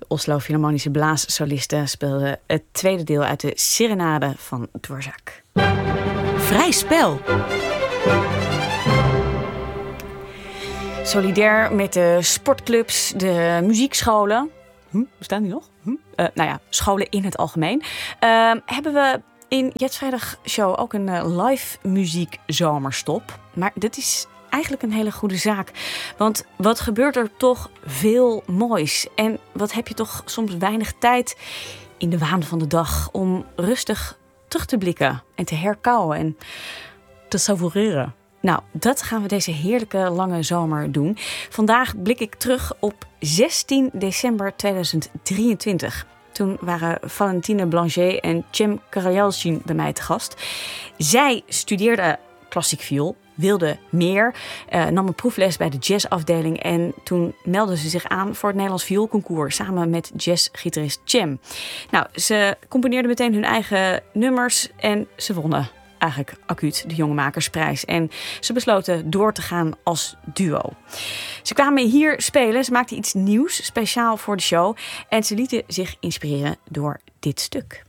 Oslo Philharmonische Blaassolisten speelden het tweede deel uit de Serenade van Dvorak. Vrij spel. Solidair met de sportclubs, de muziekscholen. Bestaan die nog? Scholen in het algemeen. Hebben we in Jet Vrijdag Show ook een live muziekzomerstop. Maar dit is eigenlijk een hele goede zaak. Want wat gebeurt er toch veel moois? En wat heb je toch soms weinig tijd in de waan van de dag om rustig terug te blikken en te herkauwen en te savoureren. Nou, dat gaan we deze heerlijke lange zomer doen. Vandaag blik ik terug op 16 december 2023. Toen waren Valentine Blanger en Cem Karajalcin bij mij te gast. Zij studeerde klassiek viool, wilde meer, nam een proefles bij de jazzafdeling en toen meldde ze zich aan voor het Nederlands vioolconcours samen met jazzgitarist Cem. Nou, ze componeerden meteen hun eigen nummers en ze wonnen eigenlijk acuut de Jongemakersprijs. En ze besloten door te gaan als duo. Ze kwamen hier spelen, ze maakten iets nieuws, speciaal voor de show. En ze lieten zich inspireren door dit stuk.